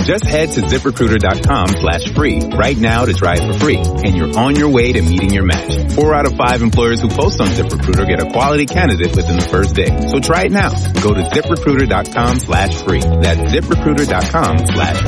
Just head to ZipRecruiter.com/free right now to try it for free, and you're on your way to meeting your match. 4 out of 5 employers who post on ZipRecruiter get a quality candidate within the first day. So try it now. Go to ZipRecruiter.com/free. That's ZipRecruiter.com/free.